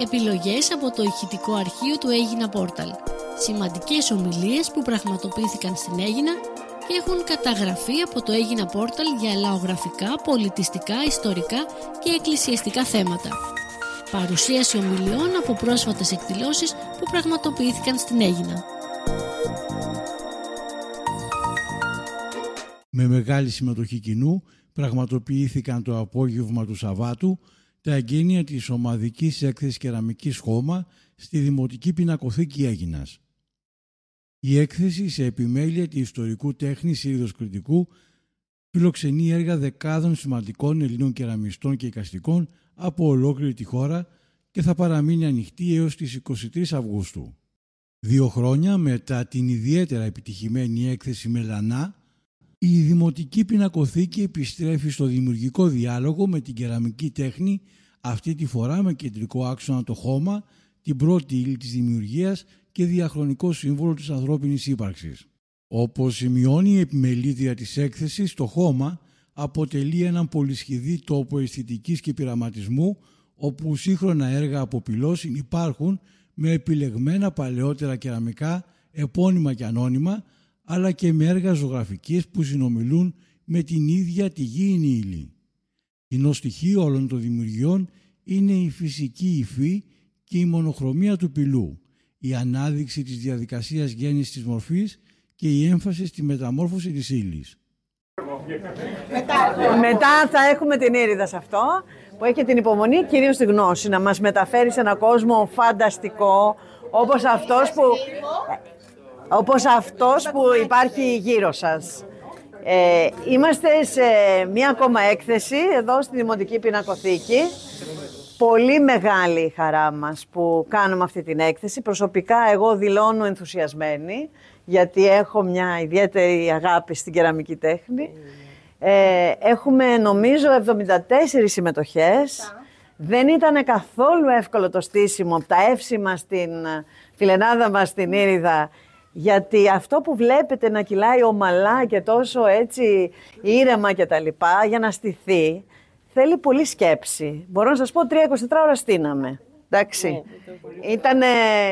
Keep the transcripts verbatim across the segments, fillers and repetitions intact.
Επιλογές από το ηχητικό αρχείο του Αίγινα Πόρταλ. Σημαντικές ομιλίες που πραγματοποιήθηκαν στην Αίγινα και έχουν καταγραφεί από το Αίγινα Πόρταλ για λαογραφικά, πολιτιστικά, ιστορικά και εκκλησιαστικά θέματα. Παρουσίαση ομιλιών από πρόσφατες εκδηλώσεις που πραγματοποιήθηκαν στην Αίγινα. Με μεγάλη συμμετοχή κοινού πραγματοποιήθηκαν το απόγευμα του Σαββάτου τα εγγένεια της ομαδικής έκθεσης κεραμικής χώμα στη Δημοτική Πινακοθήκη Αίγινας. Η έκθεση σε επιμέλεια του ιστορικού τέχνης Ήριδος Κρητικού φιλοξενεί έργα δεκάδων σημαντικών Ελλήνων κεραμιστών και εικαστικών από ολόκληρη τη χώρα και θα παραμείνει ανοιχτή έως τις είκοσι τρεις Αυγούστου. Δύο χρόνια μετά την ιδιαίτερα επιτυχημένη έκθεση Μελανά, η Δημοτική Πινακοθήκη επιστρέφει στο δημιουργικό διάλογο με την κεραμική τέχνη, αυτή τη φορά με κεντρικό άξονα το χώμα, την πρώτη ύλη της δημιουργίας και διαχρονικό σύμβολο της ανθρώπινης ύπαρξης. Όπως σημειώνει η επιμελήτρια της έκθεσης, το χώμα αποτελεί έναν πολυσχηδή τόπο αισθητικής και πειραματισμού, όπου σύγχρονα έργα από πυλό υπάρχουν με επιλεγμένα παλαιότερα κεραμικά, επώνυμα και ανώνυμα, αλλά και με έργα ζωγραφικής που συνομιλούν με την ίδια τη γήινη ύλη. Κοινό στοιχείο όλων των δημιουργιών είναι η φυσική υφή και η μονοχρωμία του πυλού, η ανάδειξη της διαδικασίας γέννησης της μορφής και η έμφαση στη μεταμόρφωση της ύλης. Μετά, Μετά θα έχουμε την Ήριδα σε αυτό, που έχει την υπομονή, κυρίως τη γνώση, να μας μεταφέρει σε έναν κόσμο φανταστικό, όπως αυτός που, όπως αυτός που υπάρχει γύρω σας. Ε, είμαστε σε μία ακόμα έκθεση εδώ στη Δημοτική Πινακοθήκη. Πολύ μεγάλη η χαρά μας που κάνουμε αυτή την έκθεση. Προσωπικά εγώ δηλώνω ενθουσιασμένη, γιατί έχω μια ιδιαίτερη αγάπη στην κεραμική τέχνη. Ε, έχουμε νομίζω εβδομήντα τέσσερις συμμετοχές. Δεν ήταν καθόλου εύκολο το στήσιμο από τα εύσημα στην φιλενάδα μας στην Ήριδα, γιατί αυτό που βλέπετε να κυλάει ομαλά και τόσο έτσι ήρεμα και τα λοιπά, για να στηθεί, θέλει πολύ σκέψη. Μπορώ να σας πω, τρία είκοσι τέσσερις ώρα στείναμε. Εντάξει. Ήτανε...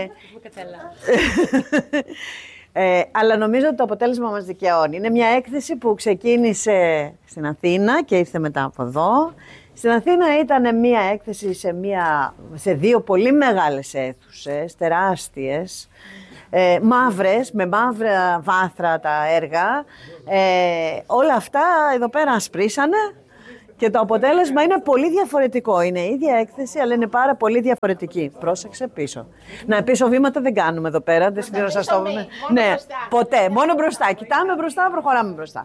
ε, αλλά νομίζω ότι το αποτέλεσμα μας δικαιώνει. Είναι μια έκθεση που ξεκίνησε στην Αθήνα και ήρθε μετά από εδώ. Στην Αθήνα ήταν μια έκθεση σε, μια, σε δύο πολύ μεγάλες αίθουσες, τεράστιες, ε, μαύρες, με μαύρα βάθρα τα έργα. Ε, όλα αυτά εδώ πέρα ασπρίσανε. Και το αποτέλεσμα είναι πολύ διαφορετικό. Είναι η ίδια έκθεση, αλλά είναι πάρα πολύ διαφορετική. Πρόσεξε πίσω. Να, πίσω βήματα δεν κάνουμε εδώ πέρα. Δεν ξέρω να σας το πούμε. Ναι, μπροστά. Ποτέ. Μόνο μπροστά. Κοιτάμε μπροστά, προχωράμε μπροστά.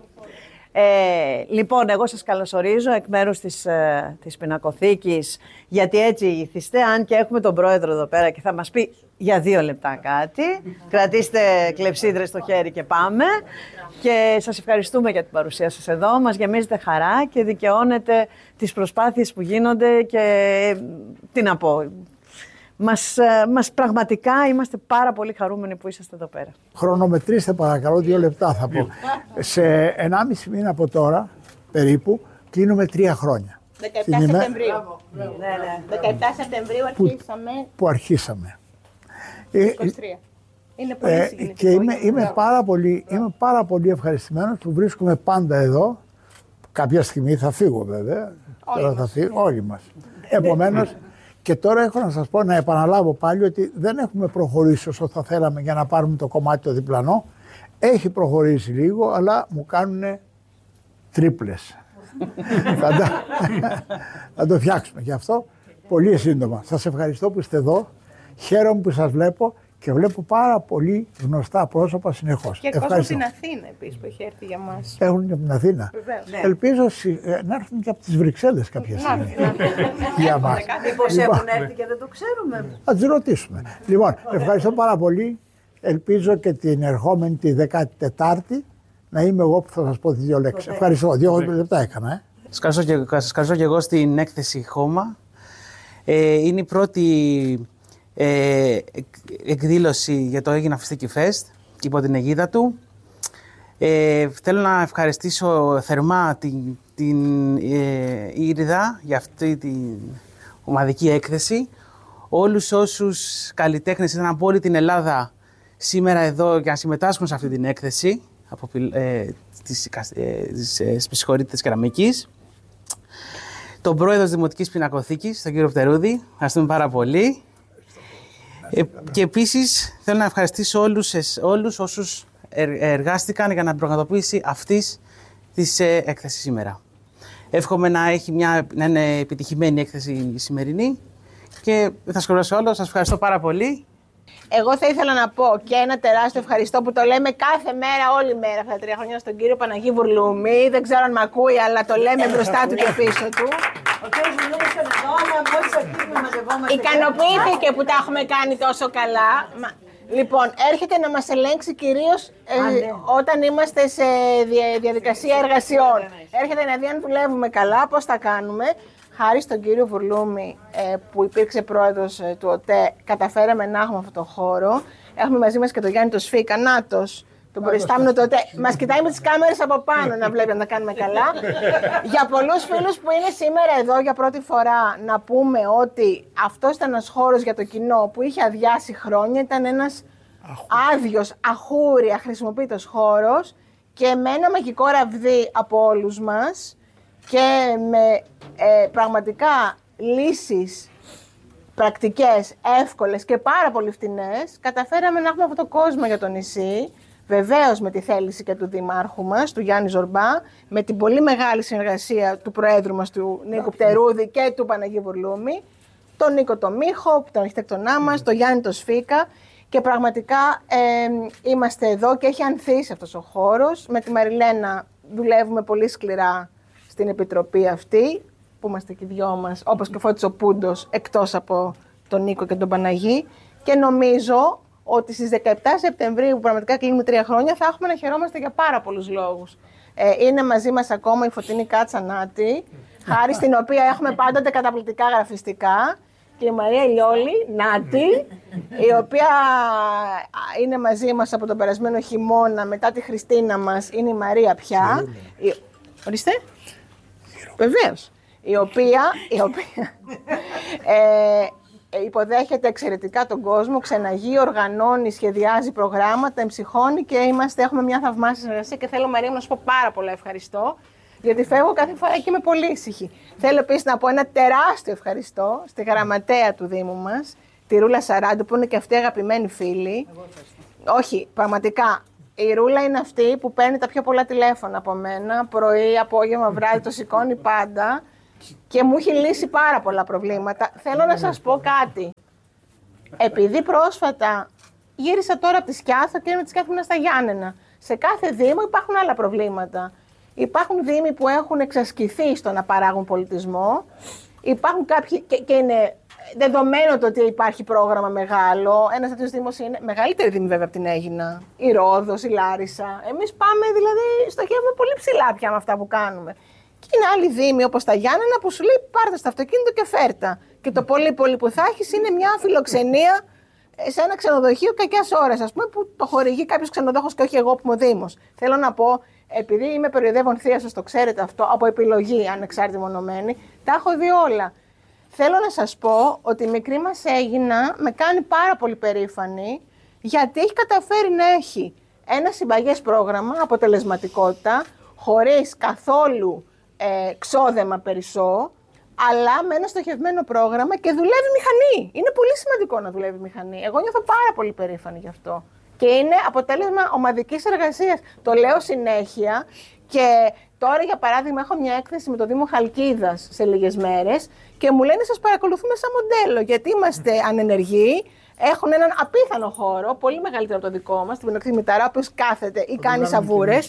Ε, λοιπόν, εγώ σας καλωσορίζω εκ μέρους της, ε, της Πινακοθήκης, γιατί έτσι ήθιστε, αν και έχουμε τον πρόεδρο εδώ πέρα και θα μας πει για δύο λεπτά κάτι. Κρατήστε κλεψίδρες στο χέρι και πάμε. Και σας ευχαριστούμε για την παρουσία σας εδώ. Μας γεμίζετε χαρά και δικαιώνετε τις προσπάθειες που γίνονται και τι να πω. Μας, μας πραγματικά είμαστε πάρα πολύ χαρούμενοι που είσαστε εδώ πέρα. Χρονομετρήστε παρακαλώ, δύο λεπτά θα πω. Σε ενάμιση μήνα από τώρα, περίπου, κλείνουμε τρία χρόνια. δεκαεπτά Σεπτεμβρίου. Ναι, ναι. δεκαεπτά Σεπτεμβρίου αρχίσαμε. Που, που αρχίσαμε. είκοσι τρία. Είναι πολύ ε, συγκινητικό. Και είμαι, είμαι, πάρα πολύ, είμαι πάρα πολύ ευχαριστημένος που βρίσκομαι πάντα εδώ. Κάποια στιγμή θα φύγω βέβαια. Όλοι τώρα μας. θα φύγω, όλοι μας. Επομένως, και τώρα έχω να σας πω, να επαναλάβω πάλι ότι δεν έχουμε προχωρήσει όσο θα θέλαμε για να πάρουμε το κομμάτι το διπλανό. Έχει προχωρήσει λίγο, αλλά μου κάνουν τρίπλες. θα, τα, θα το φτιάξουμε. Γι' αυτό πολύ σύντομα. Σας ευχαριστώ που είστε εδώ. Χαίρομαι που σας βλέπω και βλέπω πάρα πολύ γνωστά πρόσωπα συνεχώς. Και κόσμο από την Αθήνα επίσης που έχει έρθει για μας. Έχουν και από την Αθήνα. Ναι. Ελπίζω να έρθουν και από τις Βρυξέλλες κάποια στιγμή. Για μας. Μήπως έχουν έρθει και δεν το ξέρουμε. Θα τις ρωτήσουμε. Λοιπόν, ευχαριστώ πάρα πολύ. Ελπίζω και την ερχόμενη τη δέκατη τέταρτη να είμαι εγώ που θα σας πω τις δύο λέξεις. Ευχαριστώ. Δύο λεπτά έκανα. Ε. Σας ευχαριστώ και εγώ στην έκθεση Χώμα. Ε, είναι η πρώτη ε, εκδήλωση για το Αίγινα Φιστίκι Fest υπό την αιγίδα του. Ε, θέλω να ευχαριστήσω θερμά την, την ε, Ήριδα για αυτή την ομαδική έκθεση, όλους όσους καλλιτέχνες ήταν από όλη την Ελλάδα σήμερα εδώ για να συμμετάσχουν σε αυτή την έκθεση από, ε, της, ε, της ε, Σπισχωρίτητας Κεραμικής. Τον πρόεδρο της Δημοτικής Πινακοθήκης, τον κύριο Πτερούδη, ευχαριστούμε πάρα πολύ. Ε, και επίσης θέλω να ευχαριστήσω όλους, όλους όσους εργάστηκαν για την πραγματοποίηση αυτής της ε, έκθεσης σήμερα. Εύχομαι να, έχει μια, να είναι επιτυχημένη η έκθεση η σημερινή και δεν θα σχολιάσω όλο. Σας ευχαριστώ πάρα πολύ. Εγώ θα ήθελα να πω και ένα τεράστιο ευχαριστώ που το λέμε κάθε μέρα, όλη μέρα αυτά τα τρία χρόνια στον κύριο Παναγί Βουρλούμη. Δεν ξέρω αν με ακούει, αλλά το λέμε μπροστά του και πίσω του. Ο κύριος Βουρλούμης ήταν εδώ, αλλά μόλις αρχίσουμε να μαζευόμαστε. Ικανοποιήθηκε που τα έχουμε κάνει τόσο καλά. Λοιπόν, έρχεται να μας ελέγξει κυρίως ε, όταν είμαστε σε διαδικασία εργασιών. Έρχεται να δει αν δουλεύουμε καλά, πώς τα κάνουμε. Χάρη στον κύριο Βουρλούμη, ε, που υπήρξε πρόεδρος ε, του ΟΤΕ, καταφέραμε να έχουμε αυτό το χώρο. Έχουμε μαζί μας και τον Γιάννη το Σφίκα, νάτος, τον προϊστάμενο του ΟΤΕ. Μας κοιτάει με τις κάμερες από πάνω να βλέπει αν τα κάνουμε καλά. Για πολλούς φίλους που είναι σήμερα εδώ για πρώτη φορά, να πούμε ότι αυτός ήταν ένας χώρος για το κοινό που είχε αδειάσει χρόνια. Ήταν ένας άδειος, αχούρι, αχρησιμοποιητός χώρος και με ένα μαγικό ραβδί από όλους μας και με ε, πραγματικά λύσεις πρακτικές, εύκολες και πάρα πολύ φτηνές, καταφέραμε να έχουμε αυτό το κόσμο για το νησί, βεβαίως με τη θέληση και του Δημάρχου μας, του Γιάννη Ζορμπά, με την πολύ μεγάλη συνεργασία του Προέδρου μας, του Νίκου Πτερούδη και του Παναγί Βουρλούμη, τον Νίκο το Μίχο, τον αρχιτέκτονά μας, τον Γιάννη το Σφίκα, και πραγματικά ε, είμαστε εδώ και έχει ανθίσει αυτός ο χώρος. Με τη Μαριλένα δουλεύουμε πολύ σκληρά στην επιτροπή αυτή, που είμαστε και οι δυο μας, όπως και ο Φώτης ο Πούντος, εκτός από τον Νίκο και τον Παναγί. Και νομίζω ότι στις δεκαεπτά Σεπτεμβρίου, που πραγματικά κλείνουμε τρία χρόνια, θα έχουμε να χαιρόμαστε για πάρα πολλούς λόγους. Ε, είναι μαζί μας ακόμα η Φωτεινή Κάτσα Νάτη, χάρη στην οποία έχουμε πάντοτε καταπληκτικά γραφιστικά. Και η Μαρία Λιόλη, Νάτη, η οποία είναι μαζί μας από τον περασμένο χειμώνα, μετά τη Χριστίνα μας, είναι η Μαρία πια. Η... Ορίστε. Βεβαίως. Η οποία, η οποία ε, υποδέχεται εξαιρετικά τον κόσμο, ξεναγεί, οργανώνει, σχεδιάζει προγράμματα, εμψυχώνει και είμαστε, έχουμε μια θαυμάσια συνεργασία και θέλω, Μαρία μου, να σου πω πάρα πολλά ευχαριστώ. Γιατί φεύγω κάθε φορά και είμαι πολύ ήσυχη. Θέλω επίσης να πω ένα τεράστιο ευχαριστώ στη γραμματέα του Δήμου μας, τη Ρούλα Σαράντου, που είναι και αυτή αγαπημένη φίλη. Όχι, πραγματικά. Η Ρούλα είναι αυτή που παίρνει τα πιο πολλά τηλέφωνα από μένα, πρωί, απόγευμα, βράδυ, το σηκώνει πάντα και μου έχει λύσει πάρα πολλά προβλήματα. Θέλω να σας πω κάτι. Επειδή πρόσφατα γύρισα τώρα από τη Σκιάθο και είμαι τη Σκιάθο στα Γιάννενα. Σε κάθε Δήμο υπάρχουν άλλα προβλήματα. Υπάρχουν δήμοι που έχουν εξασκηθεί στο να παράγουν πολιτισμό. Υπάρχουν κάποιοι, και, και είναι δεδομένο το ότι υπάρχει πρόγραμμα μεγάλο. Ένας τέτοιος δήμος είναι μεγαλύτερη δήμη βέβαια από την Αίγινα. Η Ρόδος, η Λάρισα. Εμείς πάμε δηλαδή, στοχεύουμε πολύ ψηλά πια με αυτά που κάνουμε. Και είναι άλλοι δήμοι όπως τα Γιάννενα που σου λέει πάρτε στο αυτοκίνητο και φέρτα. Και το πολύ πολύ που θα έχεις είναι μια φιλοξενία σε ένα ξενοδοχείο κακιάς ώρας, ας πούμε, που το χορηγεί κάποιος ξενοδόχος και όχι εγώ που είμαι ο Δήμος. Θέλω να πω, επειδή είμαι περιοδεύων θεία, σας το ξέρετε αυτό, από επιλογή ανεξάρτητη μονομένη, τα έχω δει όλα. Θέλω να σας πω ότι η μικρή μας Αίγινα με κάνει πάρα πολύ περήφανη, γιατί έχει καταφέρει να έχει ένα συμπαγές πρόγραμμα, αποτελεσματικότητα, χωρίς καθόλου ε, ξόδεμα περισσό, αλλά με ένα στοχευμένο πρόγραμμα και δουλεύει μηχανή. Είναι πολύ σημαντικό να δουλεύει μηχανή. Εγώ νιώθω πάρα πολύ περήφανη γι' αυτό. Και είναι αποτέλεσμα ομαδικής εργασίας. Το λέω συνέχεια και τώρα, για παράδειγμα, έχω μια έκθεση με το Δήμο Χαλκίδας σε λίγες μέρες και μου λένε σας παρακολουθούμε σαν μοντέλο, γιατί είμαστε ανενεργοί, έχουν έναν απίθανο χώρο, πολύ μεγαλύτερο από το δικό μας, την Πινοκριτική Μηταρά, ο οποίος κάθεται ή κάνει σαβούρες.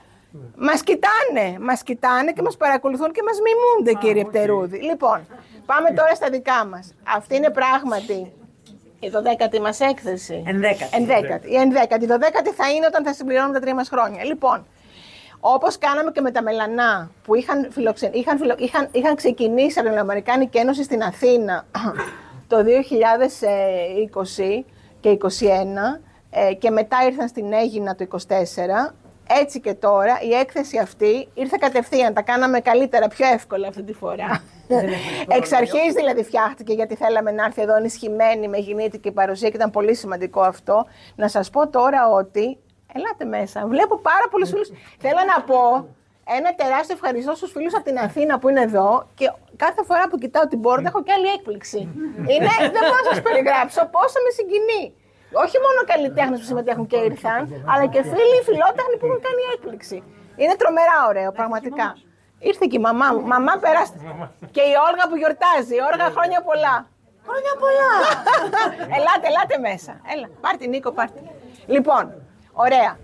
Μας κοιτάνε, μας κοιτάνε και μας παρακολουθούν και μας μιμούνται, κύριε Πτερούδη. Λοιπόν, πάμε τώρα στα δικά μας. Αυτή είναι πράγματι η δωδέκατη μας έκθεση. Ενδέκατη. Ενδέκατη. Η ενδέκατη. Η δωδέκατη θα είναι όταν θα συμπληρώνουμε τα τρία μας χρόνια. Λοιπόν, όπως κάναμε και με τα Μελανά, που είχαν, φιλοξεν... είχαν, φιλο... είχαν... είχαν ξεκινήσει από την Αμερικάνικη Ένωση στην Αθήνα το δύο χιλιάδες είκοσι και είκοσι ένα και μετά ήρθαν στην Αίγινα το είκοσι τέσσερα, Έτσι και τώρα η έκθεση αυτή ήρθε κατευθείαν, τα κάναμε καλύτερα, πιο εύκολα αυτή τη φορά. Εξ αρχής δηλαδή φτιάχτηκε γιατί θέλαμε να έρθει εδώ ενισχυμένη με γεννήτικη παρουσία και ήταν πολύ σημαντικό αυτό. Να σας πω τώρα ότι, ελάτε μέσα, βλέπω πάρα πολλούς φίλους. Θέλω να πω ένα τεράστιο ευχαριστώ στους φίλους από την Αθήνα που είναι εδώ και κάθε φορά που κοιτάω την πόρτα έχω και άλλη έκπληξη. Είναι, δεν μπορώ να σας περιγράψω πόσο με συγκινεί. Όχι μόνο καλλιτέχνες που συμμετέχουν και ήρθαν, αλλά και φίλοι φιλότεχνοι που έχουν κάνει έκπληξη. Είναι τρομερά ωραίο, πραγματικά. Ήρθε και η μαμά μου. Μαμά, περάστε. Και η Όλγα που γιορτάζει. Όλγα, χρόνια πολλά. Χρόνια πολλά. Ελάτε, ελάτε μέσα. Έλα, πάρτε Νίκο, πάρτε. Λοιπόν, ωραία.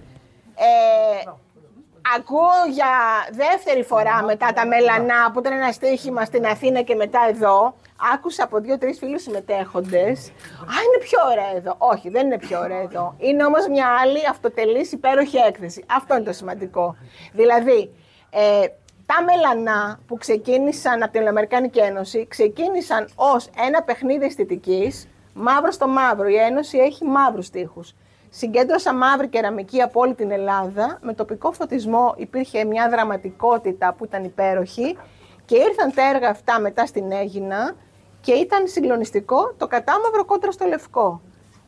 Ε, ακούω για δεύτερη φορά μετά τα Μελανά, που ήταν ένα στοίχημα στην Αθήνα και μετά εδώ. Άκουσα από δύο-τρεις φίλους συμμετέχοντες. Α, είναι πιο ωραία εδώ. Όχι, δεν είναι πιο ωραία εδώ. Είναι όμως μια άλλη αυτοτελής υπέροχη έκθεση. Αυτό είναι το σημαντικό. Δηλαδή, ε, τα Μελανά που ξεκίνησαν από την Αμερικάνικη Ένωση, ξεκίνησαν ως ένα παιχνίδι αισθητικής, μαύρο στο μαύρο. Η Ένωση έχει μαύρους τοίχους. Συγκέντρωσα μαύρη κεραμική από όλη την Ελλάδα. Με τοπικό φωτισμό υπήρχε μια δραματικότητα που ήταν υπέροχη. Και ήρθαν τα έργα αυτά μετά στην Αίγινα και ήταν συγκλονιστικό το κατάμαυρο κόντρα στο λευκό.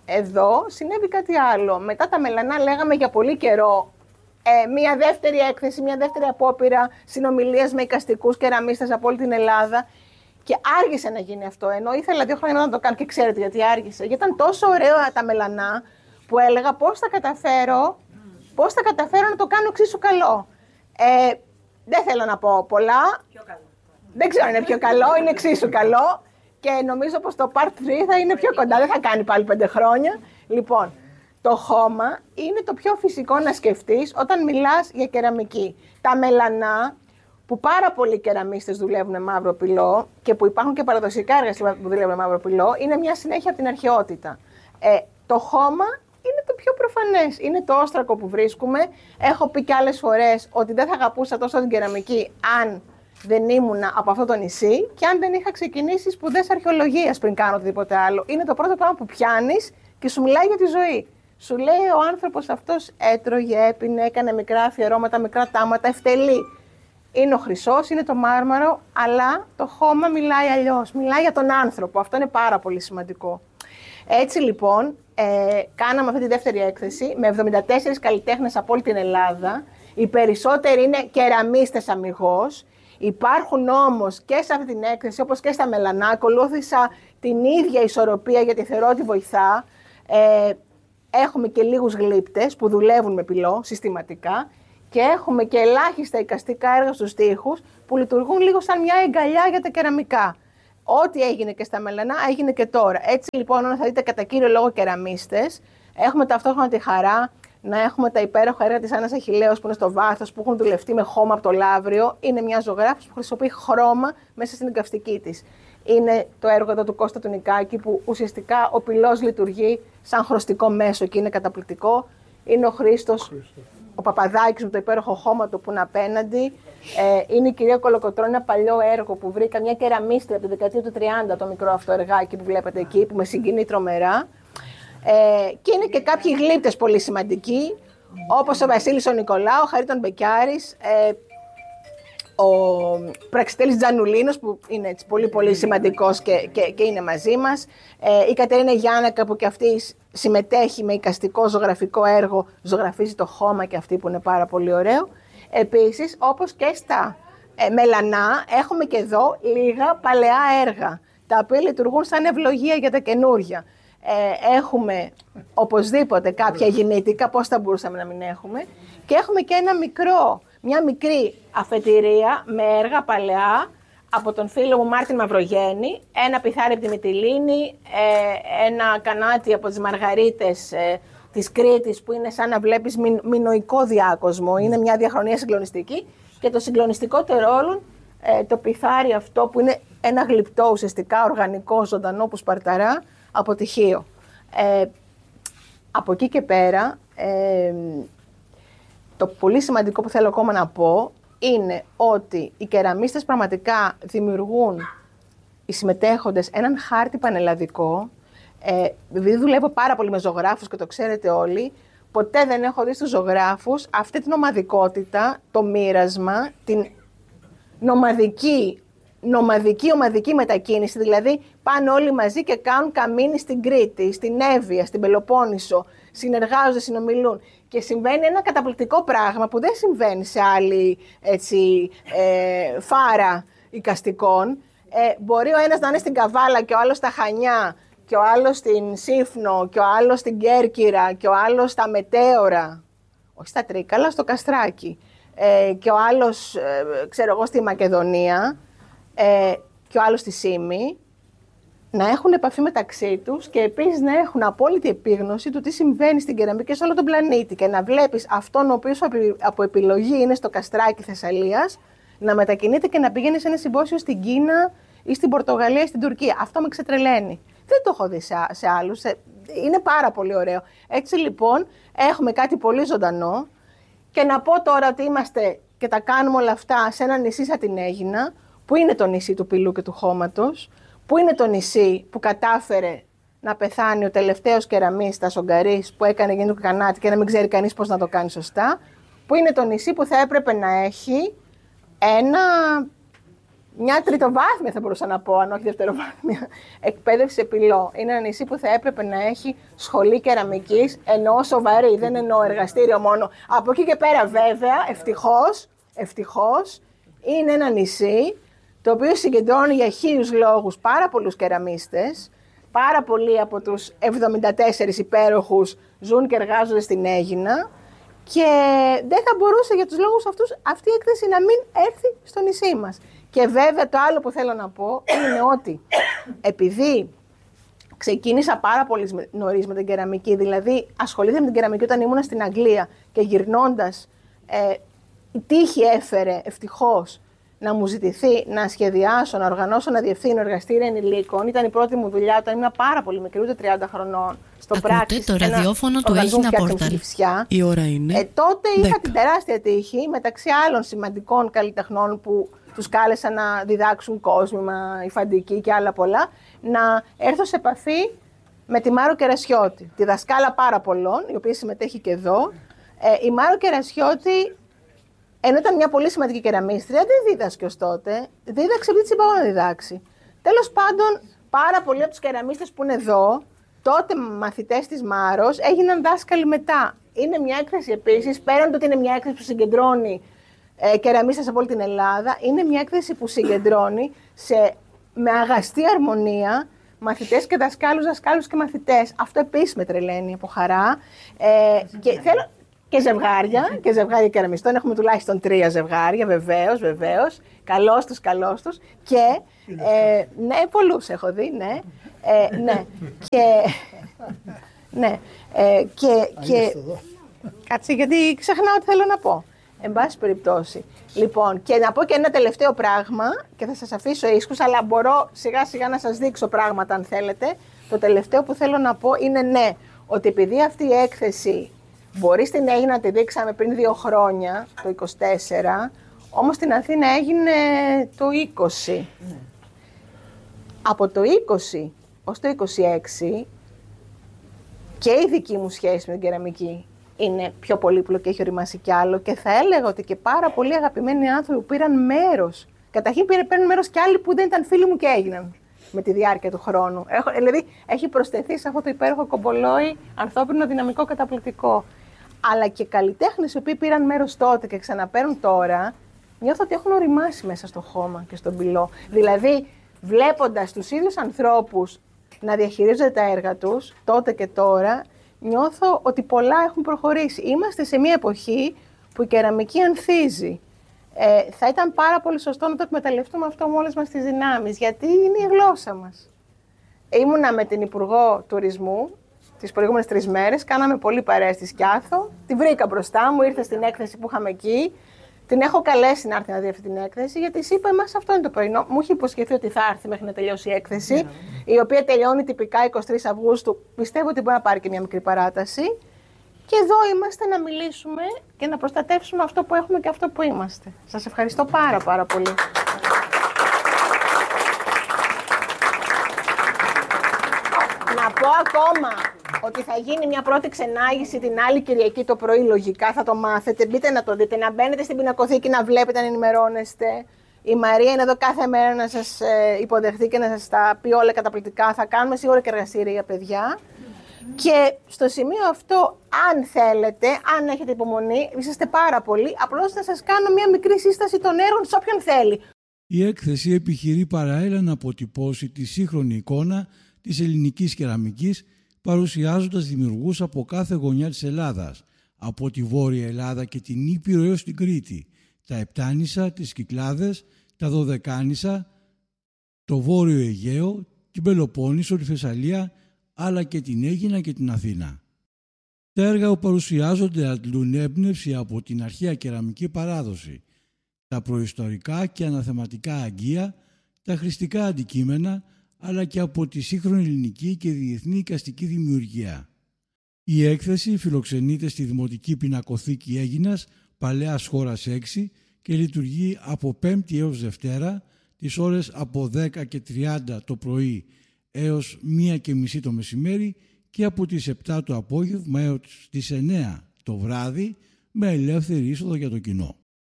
Εδώ συνέβη κάτι άλλο. Μετά τα Μελανά λέγαμε για πολύ καιρό ε, μια δεύτερη έκθεση, μια δεύτερη απόπειρα συνομιλίας με εικαστικούς κεραμίστες από όλη την Ελλάδα. Και άργησε να γίνει αυτό, ενώ ήθελα δύο χρόνια να το κάνω και ξέρετε γιατί άργησε. Γιατί ήταν τόσο ωραίο τα Μελανά που έλεγα πώς θα καταφέρω, πώς θα καταφέρω να το κάνω εξίσου καλό. Ε, δεν θέλω να πω πολλά. Πιο καλό. Δεν ξέρω αν είναι πιο καλό, είναι εξίσου καλό. Και νομίζω πως το part τρία θα είναι πιο κοντά, δεν θα κάνει πάλι πέντε χρόνια. Λοιπόν, το χώμα είναι το πιο φυσικό να σκεφτείς όταν μιλάς για κεραμική. Τα Μελανά, που πάρα πολλοί κεραμίστες δουλεύουν με μαύρο πυλό και που υπάρχουν και παραδοσιακά έργα που δουλεύουν με μαύρο πυλό, είναι μια συνέχεια από την αρχαιότητα. Ε, το χώμα είναι το πιο προφανές. Είναι το όστρακο που βρίσκουμε. Έχω πει και άλλες φορές ότι δεν θα αγαπούσα τόσο την κεραμική αν δεν ήμουνα από αυτό το νησί και αν δεν είχα ξεκινήσει σπουδές αρχαιολογίας πριν κάνω οτιδήποτε άλλο. Είναι το πρώτο πράγμα που πιάνεις και σου μιλάει για τη ζωή. Σου λέει ο άνθρωπος αυτός έτρωγε, έπινε, έκανε μικρά αφιερώματα, μικρά τάματα, ευτελεί. Είναι ο χρυσός, είναι το μάρμαρο, αλλά το χώμα μιλάει αλλιώς. Μιλάει για τον άνθρωπο. Αυτό είναι πάρα πολύ σημαντικό. Έτσι λοιπόν, ε, κάναμε αυτή τη δεύτερη έκθεση με εβδομήντα τέσσερις καλλιτέχνες από όλη την Ελλάδα. Οι περισσότεροι είναι κεραμίστες αμιγώς. Υπάρχουν όμως και σε αυτή την έκθεση, όπως και στα Μελανά, ακολούθησα την ίδια ισορροπία γιατί θεωρώ ότι βοηθά. Ε, έχουμε και λίγους γλύπτες που δουλεύουν με πυλό συστηματικά και έχουμε και ελάχιστα εικαστικά έργα στους τοίχους που λειτουργούν λίγο σαν μια εγκαλιά για τα κεραμικά. Ό,τι έγινε και στα Μελανά έγινε και τώρα. Έτσι λοιπόν, όταν θα δείτε κατά κύριο λόγο κεραμίστες, έχουμε ταυτόχρονα τη χαρά να έχουμε τα υπέροχα έργα της Άννας Αχιλλέως που είναι στο βάθος, που έχουν δουλευτεί με χώμα από το Λαύριο. Είναι μια ζωγράφος που χρησιμοποιεί χρώμα μέσα στην εικαστική της. Είναι το έργο εδώ του Κώστα του Νικάκη που ουσιαστικά ο πυλός λειτουργεί σαν χρωστικό μέσο και είναι καταπληκτικό. Είναι ο Χρήστος, ο Παπαδάκης με το υπέροχο χώμα του που είναι απέναντι. Ε, είναι η κυρία Κολοκοτρώνη, ένα παλιό έργο που βρήκα, μια κεραμίστρια από τη δεκαετία του τριάντα, το μικρό αυτό εργάκι που βλέπετε εκεί, που με συγκινεί τρομερά. Ε, και είναι και κάποιοι γλύπτες πολύ σημαντικοί, όπως ο Βασίλης ο Νικολάου, ο Χαρίτων Μπεκιάρης, ε, ο Πραξιτέλης Τζανουλίνος που είναι έτσι πολύ πολύ σημαντικός και, και, και είναι μαζί μας, ε, η Κατερίνα Γιάννακα που και αυτή συμμετέχει με εικαστικό ζωγραφικό έργο, ζωγραφίζει το χώμα και αυτή που είναι πάρα πολύ ωραίο. Επίσης, όπως και στα ε, Μελανά, έχουμε και εδώ λίγα παλαιά έργα, τα οποία λειτουργούν σαν ευλογία για τα καινούργια. Ε, έχουμε οπωσδήποτε κάποια γεννήτικα, πώς θα μπορούσαμε να μην έχουμε, και έχουμε και ένα μικρό, μια μικρή αφετηρία με έργα παλαιά από τον φίλο μου Μάρτιν Μαυρογέννη, ένα πιθάρι από τη Μυτιλήνη, ε, ένα κανάτι από τις Μαργαρίτες ε, της Κρήτης που είναι σαν να βλέπεις μι, μινοϊκό διάκοσμο, είναι μια διαχρονία συγκλονιστική, και το συγκλονιστικότερο όλων ε, το πιθάρι αυτό που είναι ένα γλυπτό ουσιαστικά οργανικό ζωντανό που σπαρταρά από τυχείο. Ε, από εκεί και πέρα, ε, το πολύ σημαντικό που θέλω ακόμα να πω είναι ότι οι κεραμίστες πραγματικά δημιουργούν, οι συμμετέχοντες, έναν χάρτη πανελλαδικό, ε, επειδή δουλεύω πάρα πολύ με ζωγράφους και το ξέρετε όλοι, ποτέ δεν έχω δει στους ζωγράφους αυτή την ομαδικότητα, το μοίρασμα, την νομαδική, νομαδική, ομαδική μετακίνηση. Δηλαδή πάνε όλοι μαζί και κάνουν καμίνι στην Κρήτη, στην Εύβοια, στην Πελοπόννησο, συνεργάζονται, συνομιλούν. Και συμβαίνει ένα καταπληκτικό πράγμα που δεν συμβαίνει σε άλλη έτσι, ε, φάρα εικαστικών. Ε, μπορεί ο ένας να είναι στην Καβάλα και ο άλλος στα Χανιά, και ο άλλος στην Σύφνο, και ο άλλος στην Κέρκυρα, και ο άλλος στα Μετέωρα, όχι στα Τρίκαλα, στο Καστράκι, ε, και ο άλλος, ε, ξέρω εγώ, στη Μακεδονία, ε, και ο άλλος στη Σύμη, να έχουν επαφή μεταξύ τους και επίσης να έχουν απόλυτη επίγνωση του τι συμβαίνει στην κεραμική σε όλο τον πλανήτη και να βλέπεις αυτόν ο οποίος από επιλογή είναι στο Καστράκι Θεσσαλίας, να μετακινείται και να πηγαίνει σε ένα συμπόσιο στην Κίνα ή στην Πορτογαλία ή στην Τουρκία. Αυτό με ξετρελαίνει. Δεν το έχω δει σε, σε άλλους. Είναι πάρα πολύ ωραίο. Έτσι λοιπόν έχουμε κάτι πολύ ζωντανό και να πω τώρα ότι είμαστε και τα κάνουμε όλα αυτά σε ένα νησί σαν την Αίγινα, που είναι το νησί του πυλού και του χώματος, που είναι το νησί που κατάφερε να πεθάνει ο τελευταίος κεραμίστας, ο Γκαρίς, που έκανε γίνει του κανάτι και να μην ξέρει κανείς πώς να το κάνει σωστά, που είναι το νησί που θα έπρεπε να έχει ένα... Μια τριτοβάθμια θα μπορούσα να πω, αν όχι δευτεροβάθμια, εκπαίδευση σε πυλό. Είναι ένα νησί που θα έπρεπε να έχει σχολή κεραμικής, εννοώ σοβαρή, δεν εννοώ εργαστήριο μόνο. Από εκεί και πέρα βέβαια, ευτυχώς, ευτυχώς, είναι ένα νησί το οποίο συγκεντρώνει για χίλιους λόγους πάρα πολλούς κεραμίστες. Πάρα πολλοί από τους εβδομήντα τέσσερις υπέροχους ζουν και εργάζονται στην Αίγινα και δεν θα μπορούσε για τους λόγους αυτούς αυτή η έκθεση να μην έρθει στο νησί μας. Και βέβαια το άλλο που θέλω να πω είναι ότι επειδή ξεκίνησα πάρα πολύ νωρίς με την κεραμική, δηλαδή ασχολήθηκα με την κεραμική όταν ήμουν στην Αγγλία και γυρνώντας ε, η τύχη έφερε ευτυχώς να μου ζητηθεί να σχεδιάσω, να οργανώσω, να διευθύνω εργαστήρια ενηλίκων. Ήταν η πρώτη μου δουλειά όταν ήμουν πάρα πολύ μικρή, ούτε τριάντα χρονών. Στο Ακούτε το ραδιόφωνο του Έγινα Πόρταλ. Η ώρα είναι ε, τότε είχα δέκα. την τεράστια τύχη, μεταξύ άλλων σημαντικών καλλιτεχνών που τους κάλεσαν να διδάξουν κόσμημα, υφαντική και άλλα πολλά, να έρθω σε επαφή με τη Μάρο Κερασιώτη, τη δασκάλα πάρα πολλών, η οποία συμμετέχει και εδώ. Ε, η Μάρο Κερασιώτη, ενώ ήταν μια πολύ σημαντική κεραμίστρια, δεν δίδασκε ως τότε. Δίδαξε επειδή της είπα εγώ να διδάξει. Τέλος πάντων, πάρα πολλοί από τους κεραμίστες που είναι εδώ, τότε μαθητές της Μάρος, έγιναν δάσκαλοι μετά. Είναι μια έκθεση επίσης, πέραν το ότι είναι μια έκθεση που συγκεντρώνει ε, κεραμίστες από όλη την Ελλάδα, είναι μια έκθεση που συγκεντρώνει σε, με αγαστή αρμονία μαθητές και δασκάλους, δασκάλους και μαθητές. Αυτό επίσης με τρελαίνει από χαρά. Ε, και θέλω. Και ζευγάρια, και ζευγάρια κεραμιστών. Έχουμε τουλάχιστον τρία ζευγάρια, βεβαίως, βεβαίως. Καλώς τους, καλώς τους. Και, ε, ναι, πολλούς έχω δει, ναι. Ε, ναι. Και, ναι. Ε, και, και, κάτσε, γιατί ξεχνάω τι θέλω να πω. Εν πάση περιπτώσει. Λοιπόν, και να πω και ένα τελευταίο πράγμα, και θα σας αφήσω ίσκους, αλλά μπορώ σιγά σιγά να σας δείξω πράγματα αν θέλετε. Το τελευταίο που θέλω να πω είναι ναι, ότι επειδή αυτή η έκθεση μπορεί στην Αίγινα να τη δείξαμε πριν δύο χρόνια, το είκοσι τέσσερα, όμως στην Αθήνα έγινε το είκοσι. Mm. Από το είκοσι ως το είκοσι έξι και η δική μου σχέση με την κεραμική είναι πιο πολύπλοκη και έχει οριμάσει κι άλλο και θα έλεγα ότι και πάρα πολλοί αγαπημένοι άνθρωποι που πήραν μέρος. Καταρχήν πήραν μέρος κι άλλοι που δεν ήταν φίλοι μου και έγιναν με τη διάρκεια του χρόνου. Έχω, δηλαδή έχει προσθεθεί σε αυτό το υπέροχο κομπολόι ανθρώπινο δυναμικό καταπληκτικό. Αλλά και καλλιτέχνες οι οποίοι πήραν μέρος τότε και ξαναπαίρνουν τώρα, νιώθω ότι έχουν οριμάσει μέσα στο χώμα και στον πυλό. Δηλαδή, βλέποντας τους ίδιους ανθρώπους να διαχειρίζονται τα έργα τους, τότε και τώρα, νιώθω ότι πολλά έχουν προχωρήσει. Είμαστε σε μια εποχή που η κεραμική ανθίζει. Ε, θα ήταν πάρα πολύ σωστό να το εκμεταλλευτούμε αυτό με όλες μας τις δυνάμεις, γιατί είναι η γλώσσα μας. Ήμουνα με την Υπουργό Τουρισμού τις προηγούμενες τρεις μέρες, κάναμε πολύ παρέα στη Σκιάθο, τη βρήκα μπροστά μου, ήρθε στην έκθεση που είχαμε εκεί, την έχω καλέσει να έρθει να δει αυτή την έκθεση, γιατί της είπα, εμάς αυτό είναι το πρωινό. Μου είχε υποσχεθεί ότι θα έρθει μέχρι να τελειώσει η έκθεση, yeah. η οποία τελειώνει τυπικά εικοστή τρίτη Αυγούστου. Πιστεύω ότι μπορεί να πάρει και μια μικρή παράταση. Και εδώ είμαστε να μιλήσουμε και να προστατεύσουμε αυτό που έχουμε και αυτό που είμαστε. Σας ευχαριστώ πάρα πάρα πολύ. Να πω ακόμα ότι θα γίνει μια πρώτη ξενάγηση την άλλη Κυριακή το πρωί, λογικά θα το μάθετε. Μπείτε να το δείτε, να μπαίνετε στην πινακοθήκη, να βλέπετε, να ενημερώνεστε. Η Μαρία είναι εδώ κάθε μέρα να σας υποδεχθεί και να σας τα πει όλα καταπληκτικά. Θα κάνουμε σίγουρα και εργαστήρια, παιδιά. Και στο σημείο αυτό, αν θέλετε, αν έχετε υπομονή, είσαστε πάρα πολύ, απλώς θα σας κάνω μια μικρή σύσταση των έργων σε όποιον θέλει. Η έκθεση επιχειρεί παράλληλα να αποτυπώσει τη σύγχρονη εικόνα της ελληνικής κεραμικής, παρουσιάζοντας δημιουργούς από κάθε γωνιά της Ελλάδας, από τη Βόρεια Ελλάδα και την Ήπειρο έως την Κρήτη, τα Επτάνησα, τις Κυκλάδες, τα Δωδεκάνησα, το Βόρειο Αιγαίο, την Πελοπόννησο, τη Θεσσαλία, αλλά και την Αίγινα και την Αθήνα. Τα έργα που παρουσιάζονται αντλούν έμπνευση από την αρχαία κεραμική παράδοση, τα προϊστορικά και αναθεματικά αγγεία, τα χρηστικά αντικείμενα, αλλά και από τη σύγχρονη ελληνική και διεθνή εικαστική δημιουργία. Η έκθεση φιλοξενείται στη Δημοτική Πινακοθήκη Αίγινας, Παλαιάς Χώρας έξι και λειτουργεί από Πέμπτη έως Δευτέρα, τις ώρες από δέκα και τριάντα το πρωί έως μία και μισή το μεσημέρι και από τις επτά το απόγευμα έως τις εννέα το βράδυ, με ελεύθερη είσοδο για το κοινό.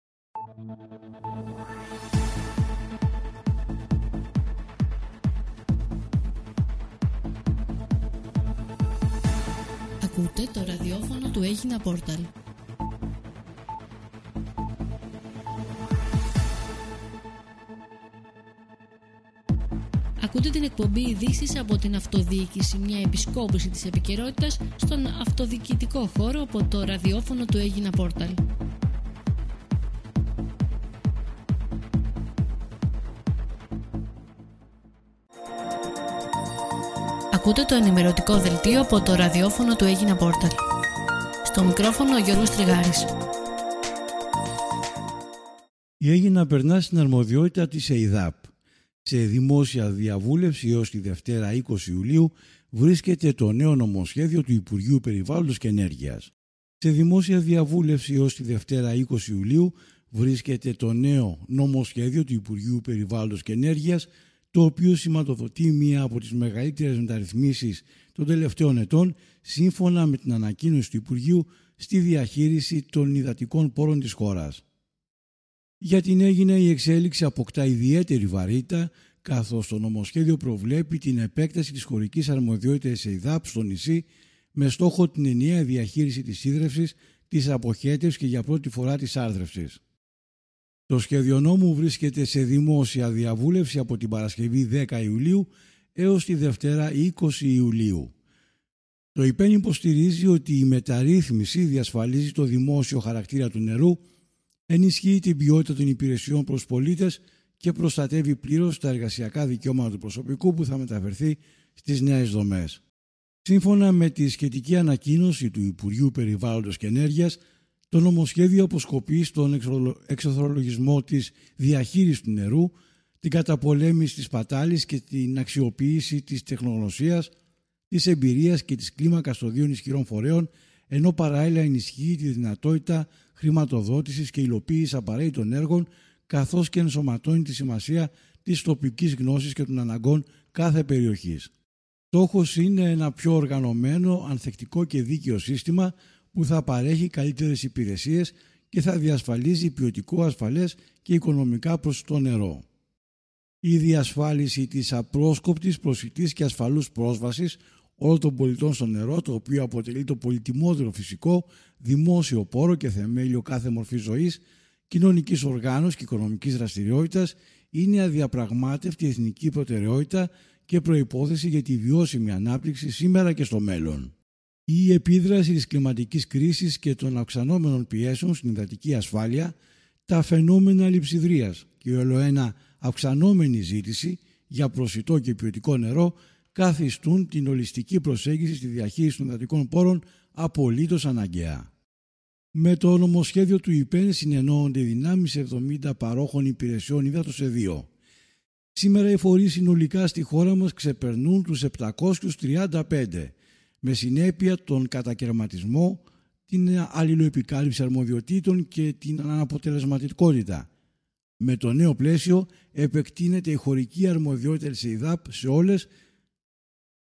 Ακούτε το ραδιόφωνο του Έγινα Πόρταλ. Ακούτε την εκπομπή Ειδήσεις από την Αυτοδιοίκηση, μια επισκόπηση της επικαιρότητας στον αυτοδιοικητικό χώρο από το ραδιόφωνο του Έγινα Πόρταλ. Ακούτε το ενημερωτικό δελτίο από το ραδιόφωνο του Έγινα Πόρταλ. Στο μικρόφωνο ο Γιώργος Τριγάρης. Η Αίγινα περνά στην αρμοδιότητα της ΕΙΔΑΠ. Σε δημόσια διαβούλευση έως τη Δευτέρα είκοσι Ιουλίου βρίσκεται το νέο νομοσχέδιο του Υπουργείου Περιβάλλοντος και Ενέργειας. Σε δημόσια διαβούλευση έως τη Δευτέρα είκοσι Ιουλίου βρίσκεται το νέο νομοσχέδιο του Υπουργείου Περιβάλλοντος και Ενέργειας, το οποίο σηματοδοτεί μία από τις μεγαλύτερες μεταρρυθμίσεις των τελευταίων ετών, σύμφωνα με την ανακοίνωση του Υπουργείου στη διαχείριση των υδατικών πόρων της χώρας. Για την Αίγινα η εξέλιξη αποκτά ιδιαίτερη βαρύτητα, καθώς το νομοσχέδιο προβλέπει την επέκταση της χωρικής αρμοδιότητας ΕΙΔΑΠ στο νησί με στόχο την ενιαία διαχείριση της ίδρευσης, της αποχέτευσης και για πρώτη φορά της άρδρευσης. Το σχέδιο νόμου βρίσκεται σε δημόσια διαβούλευση από την Παρασκευή δέκα Ιουλίου έως τη Δευτέρα είκοσι Ιουλίου. Το ΥΠΕΝ υποστηρίζει ότι η μεταρρύθμιση διασφαλίζει το δημόσιο χαρακτήρα του νερού, ενισχύει την ποιότητα των υπηρεσιών προς πολίτες και προστατεύει πλήρως τα εργασιακά δικαιώματα του προσωπικού που θα μεταφερθεί στις νέες δομές. Σύμφωνα με τη σχετική ανακοίνωση του Υπουργείου Περιβάλλοντος και Ενέργειας, το νομοσχέδιο αποσκοπεί στον εξορθολογισμό της διαχείρισης του νερού, την καταπολέμηση της σπατάλης και την αξιοποίηση της τεχνογνωσίας, της εμπειρίας και της κλίμακας των δύο ισχυρών φορέων, ενώ παράλληλα ενισχύει τη δυνατότητα χρηματοδότησης και υλοποίησης απαραίτητων έργων, καθώς και ενσωματώνει τη σημασία της τοπικής γνώσης και των αναγκών κάθε περιοχής. Στόχος είναι ένα πιο οργανωμένο, ανθεκτικό και δίκαιο σύστημα που θα παρέχει καλύτερες υπηρεσίες και θα διασφαλίζει ποιοτικό, ασφαλές και οικονομικά προσιτό νερό. Η διασφάλιση της απρόσκοπτης, προσιτής και ασφαλούς πρόσβασης όλων των πολιτών στο νερό, το οποίο αποτελεί το πολυτιμότερο φυσικό, δημόσιο πόρο και θεμέλιο κάθε μορφής ζωής, κοινωνικής οργάνωσης και οικονομικής δραστηριότητας, είναι αδιαπραγμάτευτη εθνική προτεραιότητα και προϋπόθεση για τη βιώσιμη ανάπτυξη σήμερα και στο μέλλον. Η επίδραση της κλιματικής κρίσης και των αυξανόμενων πιέσεων στην υδατική ασφάλεια, τα φαινόμενα λειψιδρίας και η ολοένα αυξανόμενη ζήτηση για προσιτό και ποιοτικό νερό καθιστούν την ολιστική προσέγγιση στη διαχείριση των υδατικών πόρων απολύτως αναγκαία. Με το νομοσχέδιο του ΥΠΕΝ συνεννοούνται οι δυνάμεις εβδομήντα παρόχων υπηρεσιών ύδατος σε δύο. Σήμερα οι φορείς συνολικά στη χώρα μας ξεπερνούν τους επτακόσιους τριάντα πέντε, με συνέπεια τον κατακαιρματισμό, την αλληλοεπικάλυψη αρμοδιοτήτων και την αναποτελεσματικότητα. Με το νέο πλαίσιο επεκτείνεται η χωρική αρμοδιότητα της ΕΙΔΑΠ σε όλες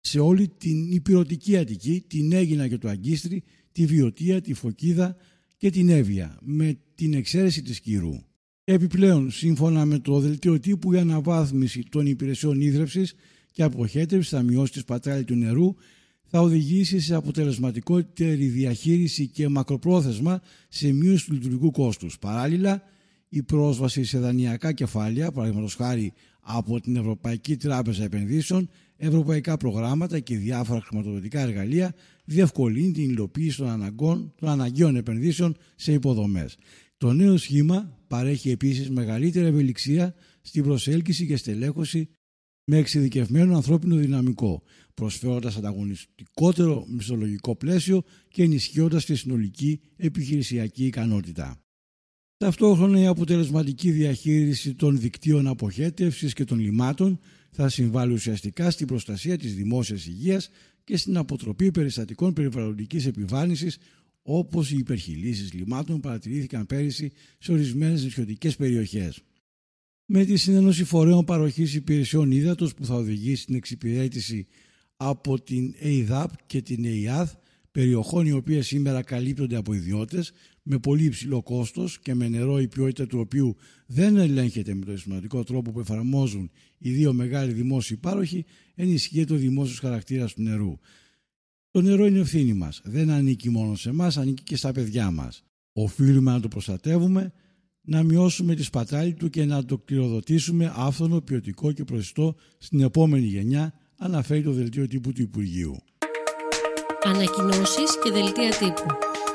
σε όλη την υπηρωτική Αττική, την Αίγινα και το Αγκίστρι, τη Βιωτία, τη Φωκίδα και την Εύβοια, με την εξαίρεση της Κύρου. Επιπλέον, σύμφωνα με το δελτίο τύπου, η αναβάθμιση των υπηρεσιών ίδρευσης και αποχέτευσης θα μειώσει τη σπατάλη του νερού, θα οδηγήσει σε αποτελεσματικότερη διαχείριση και μακροπρόθεσμα σε μείωση του λειτουργικού κόστους. Παράλληλα, η πρόσβαση σε δανειακά κεφάλαια, παραδείγματος χάρη από την Ευρωπαϊκή Τράπεζα Επενδύσεων, ευρωπαϊκά προγράμματα και διάφορα χρηματοδοτικά εργαλεία, διευκολύνει την υλοποίηση των, αναγκών, των αναγκαίων επενδύσεων σε υποδομές. Το νέο σχήμα παρέχει επίσης μεγαλύτερη ευελιξία στην προσέλκυση και στελέχωση με εξειδικευμένο ανθρώπινο δυναμικό, προσφέροντας ανταγωνιστικότερο μισθολογικό πλαίσιο και ενισχύοντας τη συνολική επιχειρησιακή ικανότητα. Ταυτόχρονα, η αποτελεσματική διαχείριση των δικτύων αποχέτευσης και των λιμάτων θα συμβάλλει ουσιαστικά στην προστασία της δημόσιας υγείας και στην αποτροπή περιστατικών περιβαλλοντικής επιβάρυνσης, όπως οι υπερχειλήσεις λιμάτων παρατηρήθηκαν πέρυσι σε ορισμένες νησιωτικές περιοχές. Με τη συνένωση φορέων παροχής υπηρεσιών ύδατος που θα οδηγήσει στην εξυπηρέτηση από την ΕΙΔΑΠ και την ΕΙΑΔ, περιοχών οι οποίες σήμερα καλύπτονται από ιδιώτες με πολύ υψηλό κόστος και με νερό η ποιότητα του οποίου δεν ελέγχεται με τον σημαντικό τρόπο που εφαρμόζουν οι δύο μεγάλοι δημόσιοι πάροχοι, ενισχύεται ο δημόσιος χαρακτήρας του νερού. Το νερό είναι ευθύνη μας. Δεν ανήκει μόνο σε εμάς, ανήκει και στα παιδιά μας. Οφείλουμε να το προστατεύουμε, να μειώσουμε τη σπατάλη του και να το κληροδοτήσουμε άφθονο, ποιοτικό και προσιτό στην επόμενη γενιά, αναφέρει το δελτίο τύπου του Υπουργείου. Ανακοινώσεις και δελτία τύπου.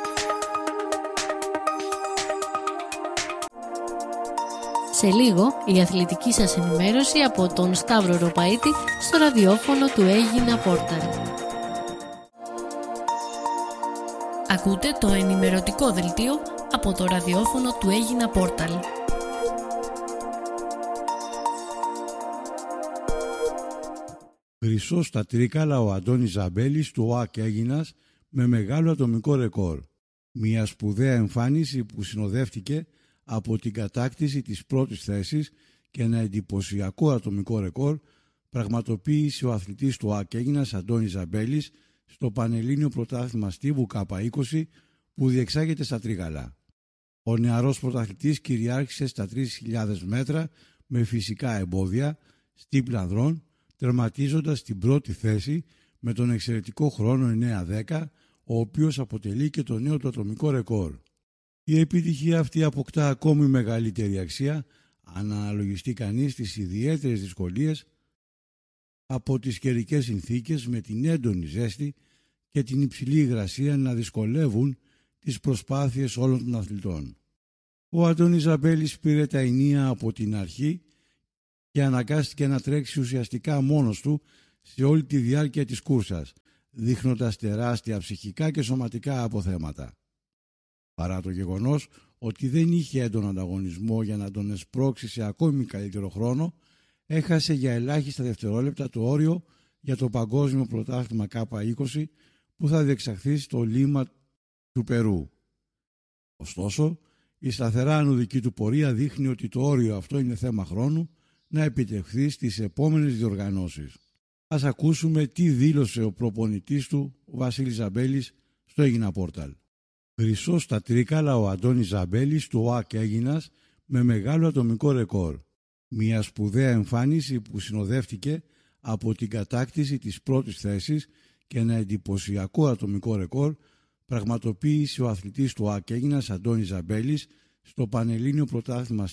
Σε λίγο, η αθλητική σας ενημέρωση από τον Σταύρο Ροπαίτη στο ραδιόφωνο του Αίγινα Πόρταλ. Ακούτε το ενημερωτικό δελτίο από το ραδιόφωνο του Αίγινα Πόρταλ. Χρυσός στα Τρίκαλα ο Αντώνης Ζαμπέλης του ΟΑΚ Αίγινας με μεγάλο ατομικό ρεκόρ. Μια σπουδαία εμφάνιση που συνοδεύτηκε από την κατάκτηση της πρώτης θέσης και ένα εντυπωσιακό ατομικό ρεκόρ πραγματοποίησε ο αθλητής του ΟΑΚ Αίγινας Αντώνης Ζαμπέλης στο Πανελλήνιο Πρωτάθλημα Στίβου Κάπα είκοσι που διεξάγεται στα Τρίκαλα. Ο νεαρός πρωταθλητής κυριάρχησε στα τρεις χιλιάδες μέτρα με φυσικά εμπόδια, στίπλα ανδρών, τερματίζοντας την πρώτη θέση με τον εξαιρετικό χρόνο εννέα δέκα, ο οποίος αποτελεί και το νέο του ατομικό ρεκόρ. Η επιτυχία αυτή αποκτά ακόμη μεγαλύτερη αξία αν αναλογιστεί κανείς τις ιδιαίτερες δυσκολίες από τις καιρικές συνθήκες με την έντονη ζέστη και την υψηλή υγρασία να δυσκολεύουν τις προσπάθειες όλων των αθλητών. Ο Αντώνης Ζαμπέλης πήρε τα ενία από την αρχή και αναγκάστηκε να τρέξει ουσιαστικά μόνος του σε όλη τη διάρκεια της κούρσας, δείχνοντας τεράστια ψυχικά και σωματικά αποθέματα. Παρά το γεγονός ότι δεν είχε έντονο ανταγωνισμό για να τον εσπρώξει σε ακόμη καλύτερο χρόνο, έχασε για ελάχιστα δευτερόλεπτα το όριο για το Παγκόσμιο Πρωτάθλημα Κάπα είκοσι που θα διεξαχθεί στο Λίμα του Περού. Ωστόσο, η σταθερά ανωδική του πορεία δείχνει ότι το όριο αυτό είναι θέμα χρόνου να επιτευχθεί στις επόμενες διοργανώσεις. Ας ακούσουμε τι δήλωσε ο προπονητής του, ο Βασίλης Ζαμπέλης, στο Αίγινα Πόρταλ. Χρυσός στα Τρίκαλα ο Αντώνης Ζαμπέλης του ΟΑΚ Αίγινας με μεγάλο ατομικό ρεκόρ. Μια σπουδαία εμφάνιση που συνοδεύτηκε από την κατάκτηση της πρώτης θέσης και ένα εντυπωσιακό ατομικό ρεκόρ πραγματοποίησε ο αθλητής του ΟΑΚ Αίγινας Αντώνης Ζαμπέλης στο Πανελλήνιο Πρωτάθλημα